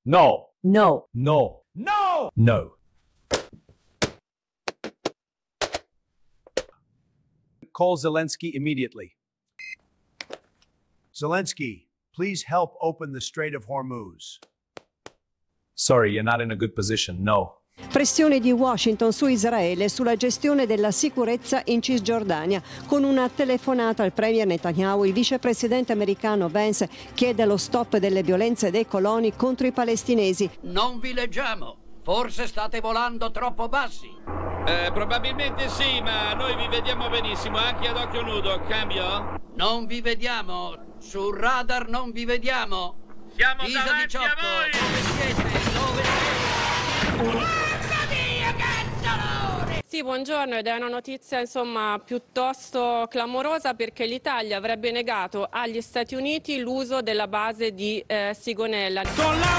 No. No. No. No. No. Call Zelensky immediately. Zelensky, please help open the Strait of Hormuz. Sorry, you're not in a good position. No. Pressione di Washington su Israele sulla gestione della sicurezza in Cisgiordania. Con una telefonata al premier Netanyahu, il vicepresidente americano Vance chiede lo stop delle violenze dei coloni contro i palestinesi. Non vi leggiamo, forse state volando troppo bassi. Probabilmente sì, ma noi vi vediamo benissimo, anche ad occhio nudo. Cambio? Non vi vediamo, sul radar non vi vediamo. Siamo Pisa davanti 18, a voi! dove siete? Dove siete? Sì, buongiorno, ed è una notizia piuttosto clamorosa perché l'Italia avrebbe negato agli Stati Uniti l'uso della base di Sigonella.